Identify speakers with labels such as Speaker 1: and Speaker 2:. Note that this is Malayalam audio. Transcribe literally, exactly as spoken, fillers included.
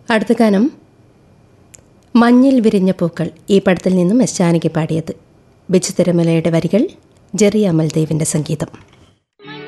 Speaker 1: അടുത്ത ഗാനം മഞ്ഞിൽ വിരിഞ്ഞ പൂക്കൾ, ഈ പടത്തിൽ നിന്നും എസ് ജാനകി പാടിയത്. ബിജു തിരുമലയുടെ വരികൾ, ജെറി അമൽദേവിൻ്റെ സംഗീതം.